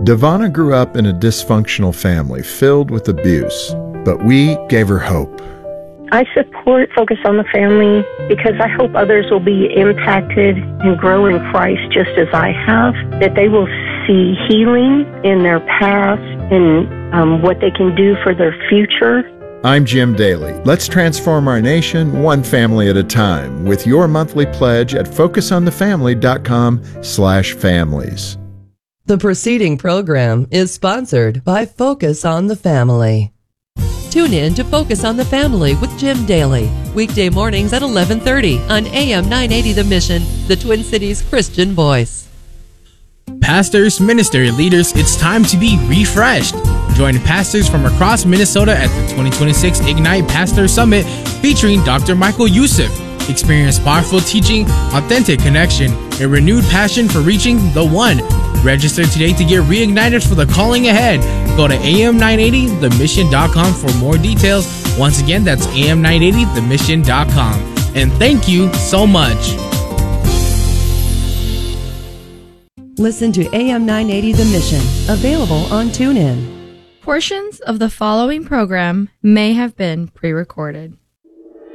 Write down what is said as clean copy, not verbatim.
Devana grew up in a dysfunctional family filled with abuse, but we gave her hope. I support Focus on the Family because I hope others will be impacted and grow in Christ just as I have, that they will see healing in their past and what they can do for their future. I'm Jim Daly. Let's transform our nation one family at a time with your monthly pledge at focusonthefamily.com/families. The preceding program is sponsored by Focus on the Family. Tune in to Focus on the Family with Jim Daly, weekday mornings at 11:30 on AM 980 The Mission, the Twin Cities Christian voice. Pastors, ministry leaders, it's time to be refreshed. Join pastors from across Minnesota at the 2026 Ignite Pastor Summit featuring Dr. Michael Youssef. Experience powerful teaching, authentic connection, and renewed passion for reaching the one. Register today to get reignited for the calling ahead. Go to am980themission.com for more details. Once again, that's am980themission.com. And thank you so much. Listen to AM 980 The Mission, available on TuneIn. Portions of the following program may have been pre-recorded.